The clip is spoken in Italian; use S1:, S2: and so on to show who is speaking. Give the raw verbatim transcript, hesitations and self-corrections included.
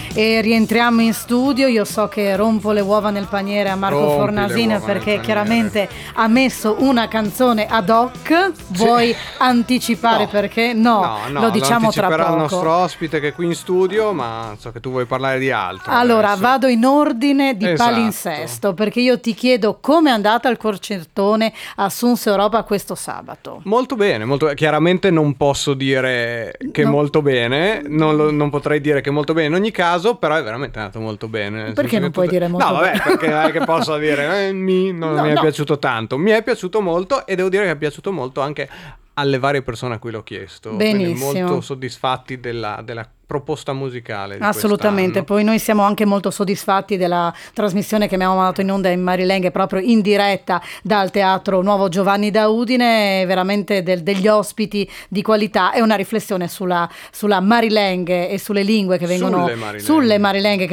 S1: e rientriamo in studio. Io so che rompo le uova nel paniere a Marco
S2: Rompi
S1: Fornasin perché chiaramente ha messo una canzone ad hoc. Vuoi
S2: sì.
S1: anticipare
S2: no.
S1: perché? No, no,
S2: no
S1: lo diciamo tra poco.
S2: il nostro ospite che è qui in studio, ma so che tu vuoi parlare di altro.
S1: Allora,
S2: adesso.
S1: vado in ordine di
S2: esatto.
S1: palinsesto, perché io ti chiedo come è andata il concertone a Suns Europa questo sabato.
S2: Molto bene, molto chiaramente non posso dire che
S1: No.
S2: molto bene, non, lo, non potrei dire che molto bene in ogni caso, però è veramente andato molto bene.
S1: Perché non puoi
S2: tutte...
S1: dire molto
S2: no,
S1: bene?
S2: No, vabbè, perché non è che posso dire eh, mi, non
S1: no,
S2: mi è
S1: no.
S2: piaciuto tanto. Mi è piaciuto molto e devo dire che è piaciuto molto anche alle varie persone a cui l'ho chiesto.
S1: Benissimo.
S2: Quindi molto soddisfatti della, della proposta musicale di
S1: assolutamente.
S2: quest'anno.
S1: Poi noi siamo anche molto soddisfatti della trasmissione che abbiamo mandato in onda in Marilenghe, proprio in diretta dal Teatro Nuovo Giovanni da Udine, veramente del, degli ospiti di qualità. È una riflessione sulla, sulla Marilenghe e sulle lingue che vengono
S2: sulle Marilenghe,
S1: sulle Marilenghe che